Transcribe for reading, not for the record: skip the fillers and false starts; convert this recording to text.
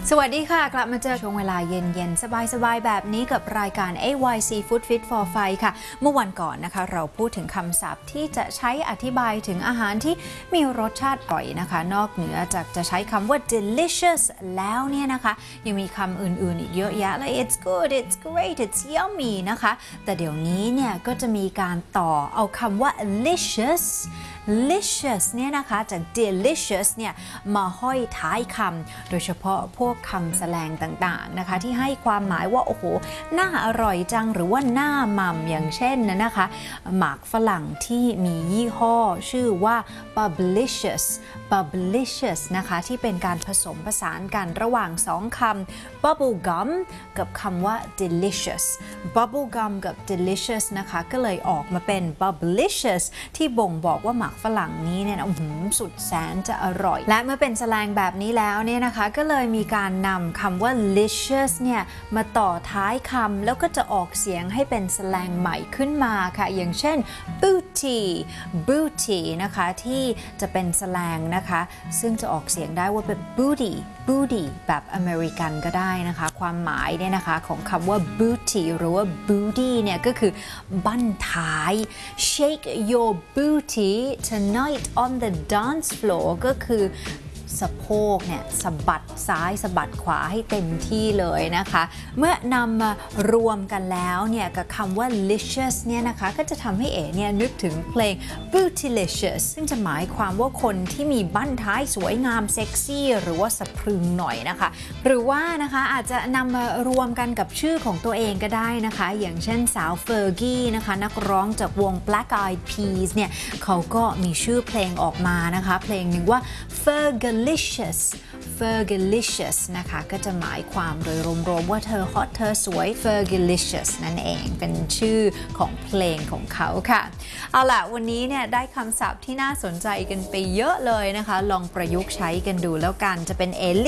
สวัสดีค่ะกลับมาเจอช่วงเวลาเย็นๆสบายๆแบบนี้กับรายการ AYC Food Fit for Fight ค่ะเมื่อวันก่อนนะคะเราพูดถึงคำศัพท์ที่จะใช้อธิบายถึงอาหารที่มีรสชาติอร่อยนะคะนอกเหนือจากจะใช้คำว่า delicious แล้วเนี่ยนะคะยังมีคำอื่นๆอีกเยอะแยะเลย it's good it's great it's yummy นะคะแต่เดี๋ยวนี้เนี่ยก็จะมีการต่อเอาคำว่า licious เนี่ยนะคะจาก delicious เนี่ยมาห้อยท้ายคำโดยเฉพาะพวกคำแสลงต่างๆนะคะที่ให้ความหมายว่าโอ้โหน่าอร่อยจังหรือว่าน่าหม่ำอย่างเช่นนะคะหมากฝรั่งที่มียี่ห้อชื่อว่า Bubblicious นะคะที่เป็นการผสมผสานกันระหว่างสองคำ bubble gum กับคำว่า delicious bubble gum กับ delicious นะคะก็เลยออกมาเป็น Bubblicious ที่บ่งบอกว่าหมากฝรั่งนี้เนี่ยสุดแสนจะอร่อยและเมื่อเป็นแสลงแบบนี้แล้วเนี่ยนะคะก็เลยมีการนำคำว่า licious เนี่ยมาต่อท้ายคำแล้วก็จะออกเสียงให้เป็นแสลงใหม่ขึ้นมาค่ะอย่างเช่น booty นะคะที่จะเป็นแสลงนะคะซึ่งจะออกเสียงได้ว่าเป็น booty แบบอเมริกันก็ได้นะคะความหมายเนี่ยนะคะของคำว่า booty หรือว่า booty เนี่ยก็คือบั้นท้าย shake your booty tonight on the dance floor ก็คือสะโพกเนี่ยสะบัดซ้ายสะบัดขวาให้เต็มที่เลยนะคะเมื่อนำมารวมกันแล้วเนี่ยกับคำว่า licious เนี่ยนะคะก็จะทำให้เอ๋เนี่ยนึกถึงเพลง bootylicious ซึ่งจะหมายความว่าคนที่มีบั้นท้ายสวยงามเซ็กซี่หรือว่าสะพรึงหน่อยนะคะหรือว่านะคะอาจจะนำมารวมกันกับชื่อของตัวเองก็ได้นะคะอย่างเช่นสาวเฟอร์กี้นะคะนักร้องจากวง Black Eyed Peas เนี่ยเขาก็มีชื่อเพลงออกมานะคะเพลงหนึ่งว่า Fergalicious นะคะก็จะหมายความโดยรวมๆว่าเธอฮอตเธอสวย Fergalicious นั่นเองเป็นชื่อของเพลงของเขาค่ะเอาล่ะวันนี้เนี่ยได้คำศัพท์ที่น่าสนใจกันไปเยอะเลยนะคะลองประยุกต์ใช้กันดูแล้วกันจะเป็น